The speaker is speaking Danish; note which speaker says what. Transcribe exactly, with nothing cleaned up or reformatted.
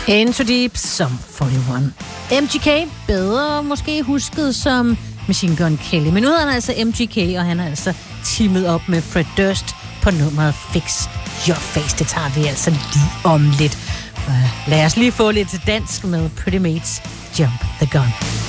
Speaker 1: Into Deep som enogfyrre. M G K, bedre måske husket som Machine Gun Kelly. Men nu hedder han altså M G K, og han har altså teamet op med Fred Durst på nummeret Fix Your Face. Det tager vi altså lige om lidt. Lad os lige få lidt dansk med Pretty Mates Jump the Gun.